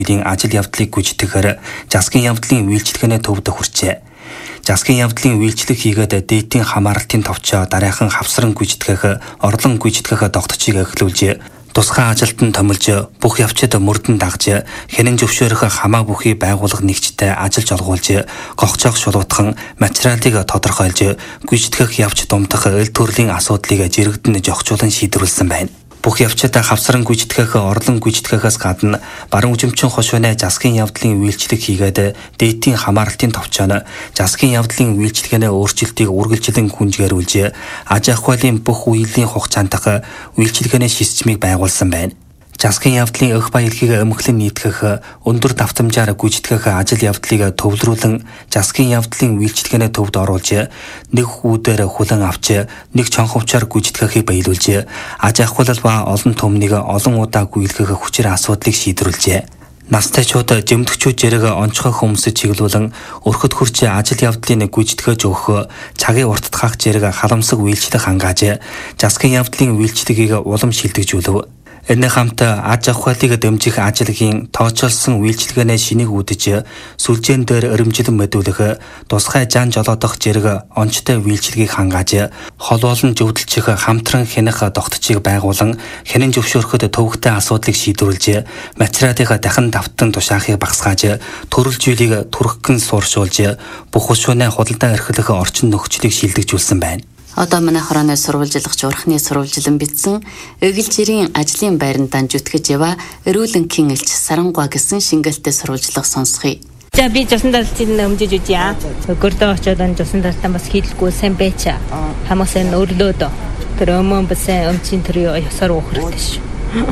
ажил явдлыг гүйцэтгэхээр засгийн явдлын үйлчлэгээний төвд хүрчээ. Засгийн явдлын үйлчлэг хийгээд дээдийн хамааралтын товчоо дараахан хавсран гүйцэтгэх, орлон гүйцэтгэх тогтцыг эхлүүлж, тусгай ажилтан томилж, бүх явцад мөрдөн дагж, хянан зөвшөөрөх хамаа бүхий байгууллага нэгжтэй ажиллаж олгуулж, гогцоох шулуутхан материалыг тодорхойлж, гүйцэтгэх явц думдах эл төрлийн асуудлыг жирэгдэн жогчуулан шийдвэрлсэн байна. Бүх явцад хавсран гүйцэтгэх, орлон гүйцэтгэхээс гадна баруун үзэмчин хошууны засгийн явдлын үйлчлэг хийгээд дээдийн хамааралтын товчоо засгийн явдлын үйлчлэгээний өөрчлөлтийг үргэлжлэн хүнжгээрүүлж, аж ахуйлын бүх үеийн хугацаанд үйлчлэгээний системийг байгуулсан байна. Засгийн явдлын өх баялагийг эмхлэн нийтгэх, өндөр давтамжаар гүйцэтгэх ажил явдлыг төвлөрүүлэн засгийн явдлын үйлчлэгээний төвд оруулж, нэг хүүдээр хүлэн авч, нэг чонховчоор гүйцэтгэхийг баялуулж, аж ахуйлал ба олон түмнийг олон удаа гүйлгэх хүчээр асуудлыг шийдвэрлэжээ. Настайчууд жимдэгчүүд зэрэг онцгой хүмүүсд чиглүүлэн өрхөд хурж ажил явдлын гүйцэтгэж өгөх, цагийн урттахах зэрэг халамсаг үйлчлэх хангааж, засгийн явдлын үйлчлэгийг улам шилдэгжүүлв. Энэ хамт аж ахуйлыг дэмжих ажлын тооцоолсон үйлчилгээний шинийг үүдэж, сүлжээн дээр өрөмжлөн мэдүүлэх, тусгай жан жолоодох зэрэг онцтой үйлчилгээг хангааж, хол болон зөвдөлчих хамтран хянах тогтцыг байгуулан, хянан зөвшөөрөхөд төвөгтэй асуудлыг шийдвэрлэж, материалыг дахин давтан тушаахыг багасгааж, төрөлжүүлийг түрхгэн сууршуулж, бүх хушууны худалдаа эрхлэх орчин нөхцөлийг шилдэгжүүлсэн байна. Одоо манай хорооны сурвалжлагч урхны сурвалжлан бичсэн Эгэлжирийн ажлын байранд жүтгэж ява эрүүлэнхийн элч Сарангуа гэсэн шингэлтэй сурвалжлага сонсхий. За би жосон далтын өмжиж үжье. Өгөрдөө очоод жосон далтан бас хийлгүй сайн байчаа. Хамаасын өрлөөд тэр өмөн басан өмчин тэр ёсоор уухралтай ш.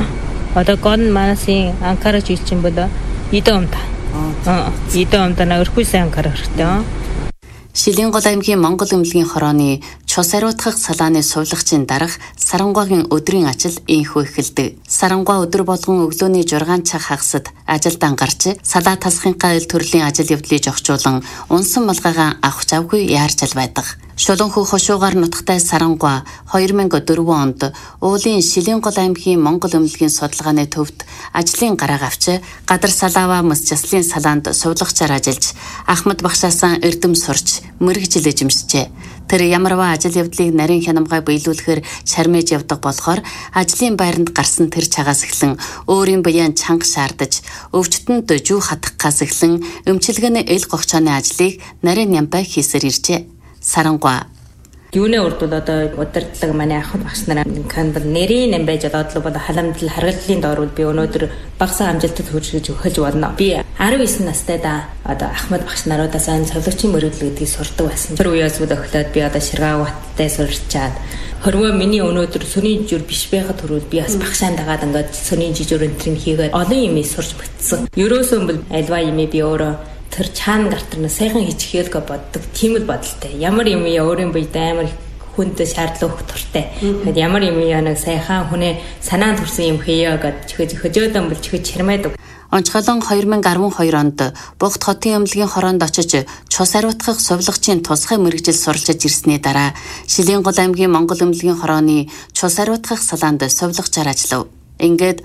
Одоо гон манасын анкараж ийчин болоо идэомта. Идэомта өрхүйсэн анкара хэрэгтэй. Шилэнгол аймгийн Монгол эмнэлгийн хорооны цус ариутгах салааны сувлагчийн дарга Сарангуагийн өдрийн ажил ийхүү эхэлдэг. Сарангуа өдөр болгон өглөөний 6 цаг хагасад ажилдаа гарч салаа тасхынхаа эл төрлийн ажил явдлыг жогчуулан унсан малгайгаа авах завгүй яарч ал байдаг. Шулуунхүү хошуугаар нутагтай Сарангуа 2004 онд уулын Шилэнгол аймгийн Монгол эмнэлгийн судалгааны төвд ажлын гараа авч гадар салаава мөс заслын салаанд сувлагчаар ажиллаж Ахмад Багшаасан эрдэм сурч мэрэгжил эзэмшжээ. Тэр ямарваа ажил явдлыг нарийн хянамгай биелүүлэхээр шармэж явдаг болохоор ажлын байранд гарсан тэр цагаас эхлэн өөрийн буян чанга шаардаж өвчтөнд жүү хатахгаас эхлэн эмчилгээний эл гогчооны ажлыг нарийн нямбай хийсээр иржээ. Сарангуа Юуны урд бол одоо удирдлага манай Ахмад багш нарын кандидат нэрийн нэм байж одоо бол халамжлал харгаллын доор би өнөөдөр багасаа амжилтад хүргэж өгч болно. Би 19 настай да одоо Ахмад багш наруудаас цовлогчийн мөрөглө гэдгийг сурдаг байсан. Тэр үеэс өглөөд би одоо Ширгааваттай сурчаад хорвоо миний өнөөдөр сүний жижүүр биш байхад төрүүл би бас багшаан дагаад ингээд сүний жижүүр энтрийг хийгээд олон юм сурч бүтсэн. Ерөөсөө бол альва юм би өөрөө тэр чаана гартарна сайхан хичээлгээ боддог тийм л бодолтой. Ямар юм өөрийн биед амар хүнд шаардлага өгөх туртай. Тэгэхэд ямар юм нэг сайхан хүнээ санаанд хүрсэн юм хийе гэж хөжөөдөн болж чирмээдэг. Онцгойлон 2012 онд Бугт хотын эмнэлгийн хороонд очиж цус ариутгах сувлагчийн тусгай мэргэжил суралцж ирсний дараа Шилэнгол аймгийн Монгол эмнэлгийн хорооны цус ариутгах салаанд сувлагчаар ажиллав. Ингээд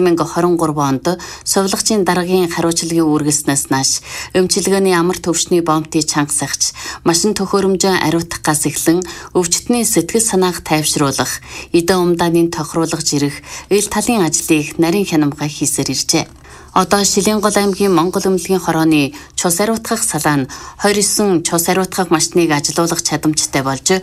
2023 онд сувлагчийн даргагийн хариуцлагыг үргэлснээс нааш эмчилгээний амар төвшний бомтыг чангасагч, машин төхөөрөмжөө ариутгахаас эхлэн өвчтний сэтгэл санааг тайвшруулах, эдэн умдааны тохируулах зэрэг эл талын ажлыг нарийн хянамгай хийсээр иржээ. Одоо Шилэнгол аймгийн Монгол эмнэлгийн хорооны цус ариутгах салаа нь 29 цус ариутгах машиныг ажилуулах чадамжтай болж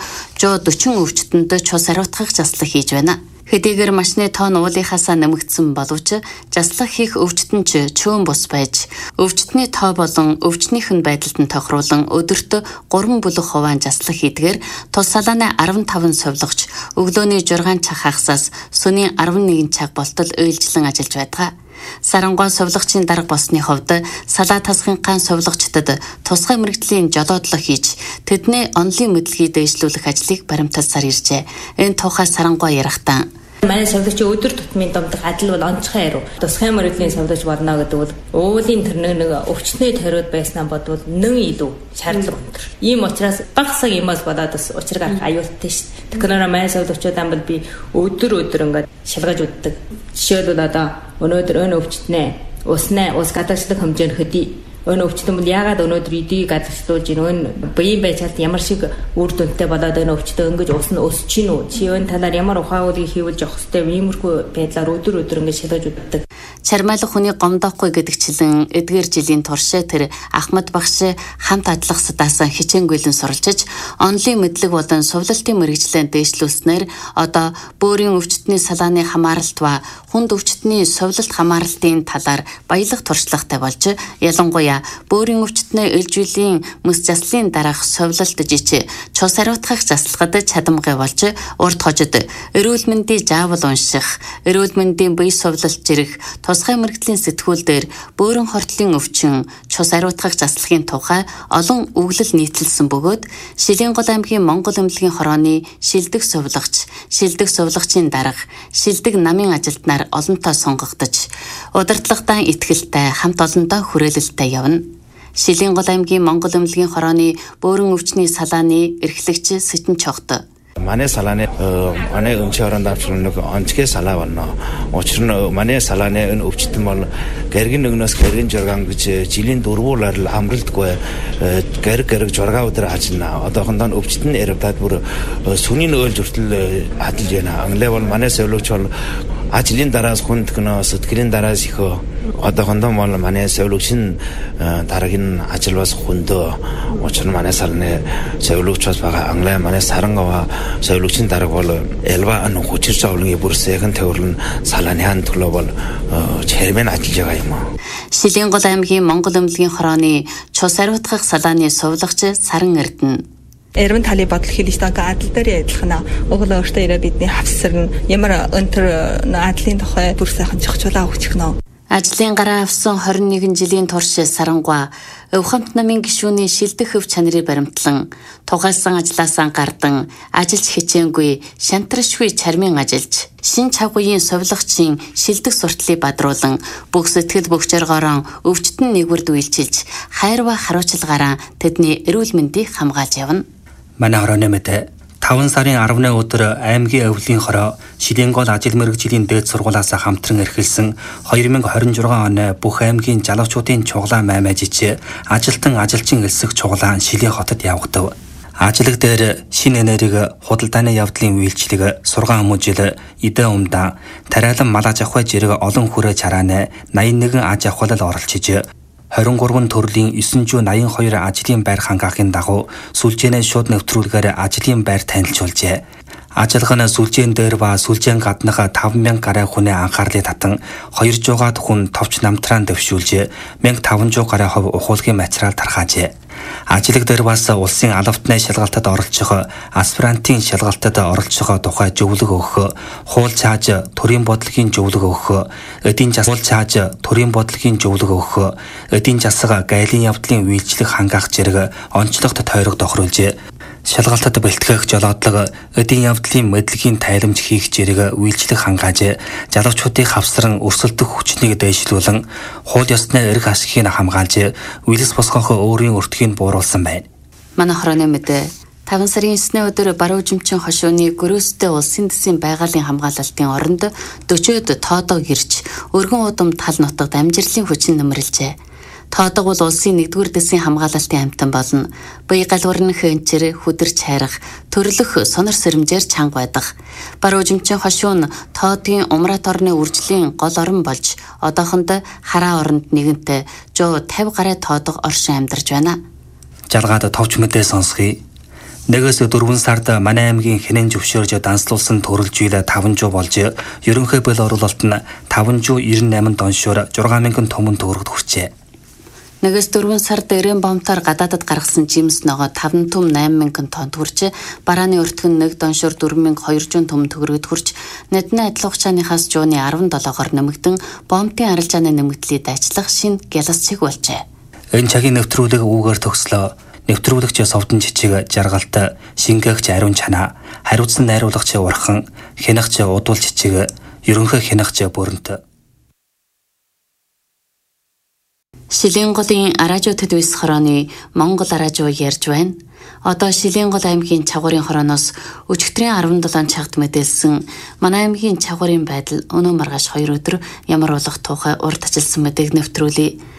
140 өвчтөнд цус ариутгах заслаг хийж байна. Хэдийгээр машины тоо нь уулынхаасаа нэмэгдсэн боловч заслах хийх өвчтөн ч чөөн бус байж өвчтний тоо болон өвчнийх нь байдалд нь тохируулан өдөрт 3% заслах хийдгээр тус салааны 15 сувлагч өглөөний 6 цаг хагасаас сөнийн 11 цаг болтол уйлжлан ажиллаж байдаг. Сарангуа сувлагчийн дарга болсны хувьд салаа тасхынхаа сувлагчдад тусгай мэргэжлийн жолоодлого хийж тэдний онлын мэдлэгийг дэвшлүүлэх ажлыг баримталсаар иржээ. Энэ тухай Сарангуа ярихдаа манай сувлагч өдөр тутмын домдох ажил бол онцгой яруу. Тусгай мөрөглийн сувлагч болно гэдэг бол уулын тэр нэг өвчтний тариуд байснаа бодвол нэн илүү шаардлага өндөр. Ийм учраас багсаг юмас болоод бас учир гарах аюултай шүү дээ. Тэгэхээр манай сувлагчудаа би өдөр ингээд шалгаж үздэг. Жишээлбэл одоо өнөөдөр өн өвчтнээ ус гадагшлах хэмжээнд хөдий. Өн өвчтөн бол яагаад өнөөдөр эдийг гадагшлуулж ийн биеийн байцаалт ямар шиг үр дүнтэй болоод өн өвчтөн ингэж ус нь өсөж чинь үү? Чи өн талаар ямар ухаагуудыг хийвэлж явах хэрэгтэй иймэрхүү байдлаар өдөр ингэж шалгаж үздэг. Чармайлах хүний гомдоохгүй гэдэгчлэн эдгээр жилийн турш тэр Ахмад багш хамт адлах судаасан хичээнгүйлэн суралцж онлын мэдлэг болон сувлалтын мэрэгчлэн дээшлүүлснээр одоо бөөрийн өвчтний салааны хамааралт ба хүнд өвчтний сувлалт хамааралтын талаар баялаг туршлагатай болж ялангуяа бөөрийн өвчтний ээлжүүлийн мэс заслын дараах сувлалт жич цус хариуцах засалгад чадамгай болж урд хожид эрүүл мэндийн заавал унших, эрүүл мэндийн бие сувлалт жирэх, тусгай мэрэгжлийн сэтгүүл дээр бөөрийн хортлын өвчин, цус хариуцах заслагын тухай олон үглэл нийтэлсэн бөгөөд Шилэнгол аймгийн Монгол эмнэлгийн хорооны шилдэг сувлагч, шилдэг сувлагчийн дарга, шилдэг намын ажилтнаар олонтоо сонгогдож удирдлагатай итгэлтэй хамт олонтоо хүрээлэлтэй явна. Шилэнгол аймгийн Монгол эмнэлгийн хорооны бөөрийн өвчний салааны эрхлэгч Сэтэн Чогт манай салааны манай өмчийн оронд авчрын нэг онцгой салаа байна. Учир нь манай салааны энэ өвчтөн бол гэргэн нөгнөөс гэргэн жургаан гэж жилийн дөрвөөр амралтгүй гэрэг жургаа өдр ажиллана. Одоохондоо өвчтөн эрэвдад бүр сүний өөлж хүртэл ажиллаж байна. Англиа бол манай совлогч бол ажлын дараас хүнд гэнэ сэтгэлийн дараас их одоохондоо бол манай совлогчийн дараагийн ажил бас хүндөө. Учир нь манай салны совлогчоос байгаа Англиа манай Сарангава совлогчийн дарга бол Элва ан хүчирч авлын бүрсэхэн төвөрлөн салааны хан төлөө бол чэрмэн ажиллаж байгаа юм аа. Шилэнгол аймгийн Монгол эмнэлгийн хорооны цус хариуцах салааны сувлагч Саран Эрдэнэ Эрвэн тали бодол хэлсэн адил дээр адилхан угл өөртөө ирээ бидний хавсар нь ямар өнтөр адлын тухай бүр сайхан зохицуулаа өгчих нөө. Ажлын гараа авсан 21 жилийн турш Сарангуа Өвхамт намын гишүүний шилдэг хөв чанарыг баримтлан тугаалсан ажлаасаа гардан ажилч хичээнгүй шантаршгүй чармын ажилч шин чавгүйн совлогчийн шилдэг суртлыг бадруулан бүх сэтгэл бүх жаргаараа өвчтөн нэгвэрд үйлчилж хайр ба харуучлагаараа тэдний эрүүл мэндийг хамгаалж явна. Манай хорооны мэдээ 5 сарын 10-ны өдөр аймгийн өвлийн хороо Шилэнгол ажил мэргэжлийн дээд сургуулиас хамтран эрхэлсэн 2026 оны бүх аймгийн залуучуудын чуглаа маймажич ажилтан ажилчин элсэх чуглаа Шилэн хотод явагдав. Ажлаг дээр шинэ энерги, худалдааны явдлын үйлчлэг, сургаан хүмүүжил, эдэн умдаа, тариалан мал аж ахуй зэрэг олон хүрээ чарааны 81 аж ахуйлал оролцож 23 төрлийн 982 ажлын байр хангахын дагуу сүлжээнээ шууд нэвтрүүлгээр ажлын байр танилцуулжээ. Ажиллах нь сүлжээн дээр ба сүлжээн гаднах 5000 гаруй хүний анхаарлыг татан 200-аад хүн товч намтраан дэвшүүлж 1500 гаруй хувь ухуулгын материал тархаажээ. Ажлаг дээр бас улсын албатны шалгалтад оролцох, аспирантын шалгалтад оролцох тухай зөвлөгөө өгөх, хуул цааж төрийн бодлогын зөвлөгөө өгөх, эдийн засаг цааж төрийн бодлогын зөвлөгөө өгөх, эдийн засаг гайлын явдлын үйлчлэг хангах зэрэг онцлогт тойрог тохируулжээ. Шалгалтад бэлтгэх жолоодлого, эдийн явдлын мэдлэгийн тайламж хийх зэрэг үйлчлэг хангааж, залуучуудыг хавсран өрсөлдөх хүчнийг дээшлүүлэн, хууль ёсны эрх ашигыг хамгаалж, үйлс босгох өөрийн өртгийг бууруулсан байна. Манай хорооны мэдээ 5 сарын 9-ний өдөр баруун жимчин хошууны гөрөөстэй улсын дэсийн байгалийн хамгаалалтын оронд 40-од тоодог ирж, өргөн удам тал нутагт амжилтын хүчин нэмэрлжээ. Тоодог бол улсын 1-р дэсийн хамгаалалтын амтан болно. Бие галуурны хэнчэр, хүдэрч хайрах, төрлөх сонор сэрэмжээр чанга байдаг. Баруун жимчин хошуун тоодгийн умраат орны үржлийн гол орон болж, одоохондоо хараа оронд нэгэнтээ 150 гаруй тоодог оршин амьдарч байна. Жалгаад товч мэдээ сонсхий. 1-4 сард манай аймгийн хинэн зөвшөөрж данслуулсан төрөлж үйл 500 болж, ерөнхий бэл оруулалт нь 598 доншоор 6000 түмэн төгрөгт хүрчээ. 1-4 сард эрээн бомтоор гадаадад гаргасан жимс ногоо 5 түм 8000 тонн хүрч, барааны өртгөн 1 доншоор 4200 түмэн төгрөгөд хүрч, нэдний адил хугацааныхаас жууны 17-оор нэмэгдэн бомтын арилжааны нэмэгдлийг дайчлах шинэ гяласцэг болжээ. Энэ цагийн нэвтрүүлэг үүгээр төгслөө. Нэвтрүүлэгч Совдон Жижиг жаргалт, шингээгч Ариун Чанаа, хариуцсан найруулагч Урхан, хянагч Удуул Жижиг, ерөнхий хянагч Бөрөнт. Шилийн голын араажуудад үйс хорооны Монгол араажуу ярьж байна. Одоо Шилийн гол аймгийн чагуурын хорооноос өчигдрийн 17 цагт мэдээлсэн манай аймгийн чагуурын байдал өнөө маргааш 2 өдөр ямар болох тухай урд ажилласан мэдээг нэвтрүүлье.